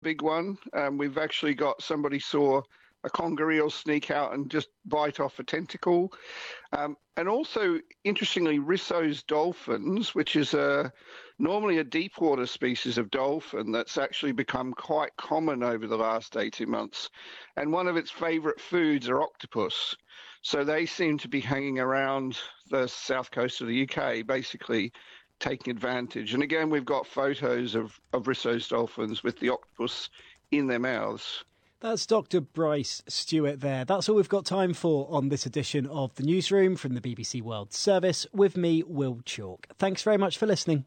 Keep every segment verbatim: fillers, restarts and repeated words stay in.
big one. Um, we've actually got somebody saw a conger eel sneak out and just bite off a tentacle. Um, and also, interestingly, Risso's dolphins, which is a normally a deep water species of dolphin that's actually become quite common over the last eighteen months. And one of its favourite foods are octopus. So they seem to be hanging around the south coast of the U K, basically taking advantage. And again, we've got photos of, of Risso's dolphins with the octopus in their mouths. That's Doctor Bryce Stewart there. That's all we've got time for on this edition of The Newsroom from the B B C World Service. With me, Will Chalk. Thanks very much for listening.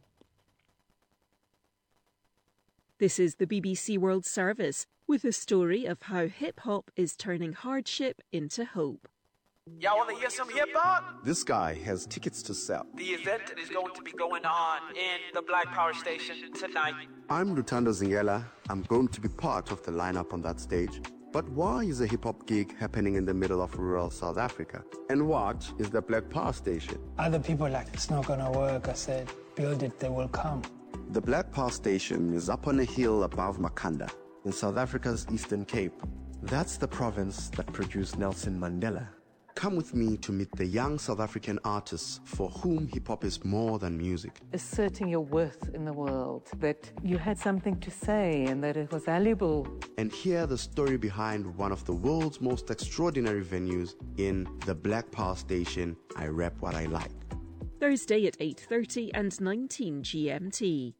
This is the B B C World Service with a story of how hip-hop is turning hardship into hope. Y'all want to hear some hip-hop? This guy has tickets to sell. The event is going to be going on in the Black Power Station tonight. I'm Lutando Zingela. I'm going to be part of the lineup on that stage. But why is a hip-hop gig happening in the middle of rural South Africa? And what is the Black Power Station? Other people are like, it's not going to work. I said, build it, they will come. The Black Power Station is up on a hill above Makhanda in South Africa's Eastern Cape. That's the province that produced Nelson Mandela. Come with me to meet the young South African artists for whom hip-hop is more than music. Asserting your worth in the world, that you had something to say and that it was valuable. And hear the story behind one of the world's most extraordinary venues in the Black Power Station, I Rap What I Like. Thursday at eight thirty and nineteen G M T.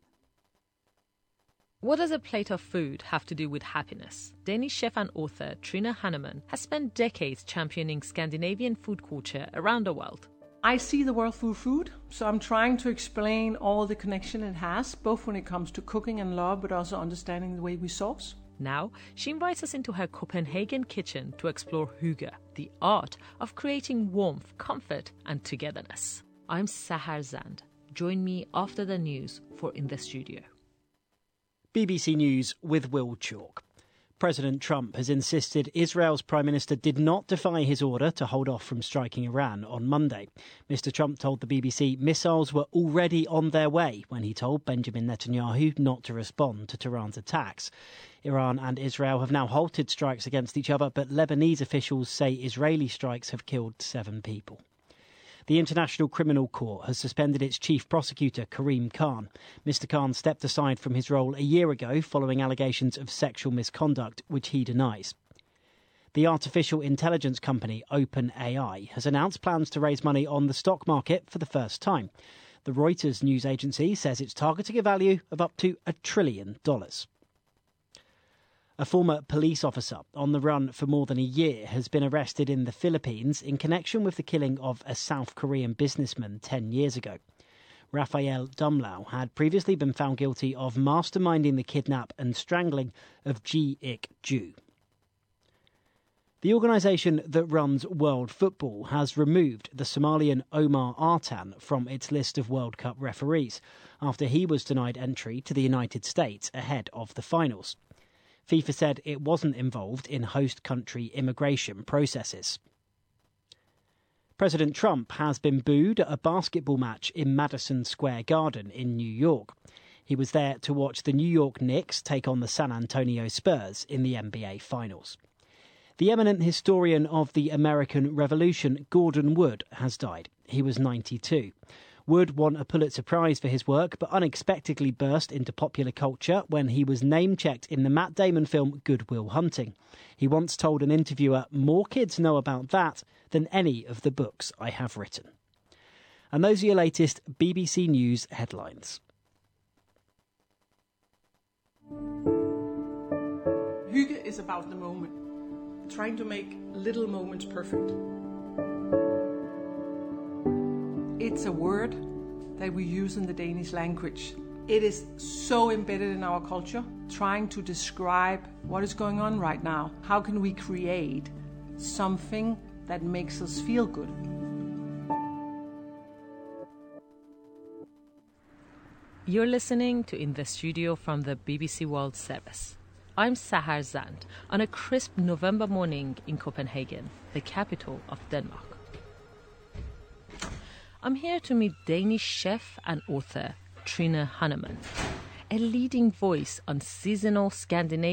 What does a plate of food have to do with happiness? Danish chef and author Trine Hannemann has spent decades championing Scandinavian food culture around the world. I see the world through food, so I'm trying to explain all the connection it has, both when it comes to cooking and love, but also understanding the way we sauce. Now, she invites us into her Copenhagen kitchen to explore hygge, the art of creating warmth, comfort and togetherness. I'm Sahar Zand. Join me after the news for In the Studio. B B C News with Will Chalk. President Trump has insisted Israel's Prime Minister did not defy his order to hold off from striking Iran on Monday. Mister Trump told the B B C missiles were already on their way when he told Benjamin Netanyahu not to respond to Tehran's attacks. Iran and Israel have now halted strikes against each other, but Lebanese officials say Israeli strikes have killed seven people. The International Criminal Court has suspended its chief prosecutor, Karim Khan. Mister Khan stepped aside from his role a year ago following allegations of sexual misconduct, which he denies. The artificial intelligence company OpenAI has announced plans to raise money on the stock market for the first time. The Reuters news agency says it's targeting a value of up to a trillion dollars. A former police officer on the run for more than a year has been arrested in the Philippines in connection with the killing of a South Korean businessman ten years ago. Rafael Dumlao had previously been found guilty of masterminding the kidnap and strangling of Ji Ik Ju. The organisation that runs World Football has removed the Somalian Omar Artan from its list of World Cup referees after he was denied entry to the United States ahead of the finals. FIFA said it wasn't involved in host country immigration processes. President Trump has been booed at a basketball match in Madison Square Garden in New York. He was there to watch the New York Knicks take on the San Antonio Spurs in the N B A Finals. The eminent historian of the American Revolution, Gordon Wood, has died. He was ninety-two. Wood won a Pulitzer Prize for his work, but unexpectedly burst into popular culture when he was name-checked in the Matt Damon film Good Will Hunting. He once told an interviewer, "More kids know about that than any of the books I have written." And those are your latest B B C News headlines. Hygge is about the moment, trying to make little moments perfect. It's a word that we use in the Danish language. It is so embedded in our culture, trying to describe what is going on right now. How can we create something that makes us feel good? You're listening to In the Studio from the B B C World Service. I'm Sahar Zand on a crisp November morning in Copenhagen, the capital of Denmark. I'm here to meet Danish chef and author Trine Hannemann. a leading voice on seasonal Scandinavian